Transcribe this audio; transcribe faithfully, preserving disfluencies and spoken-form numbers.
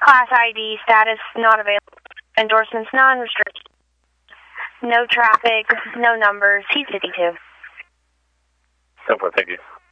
Class I D, status not available. Endorsements non-restricted. No traffic, no numbers. He's fifty-two. ten four, thank you.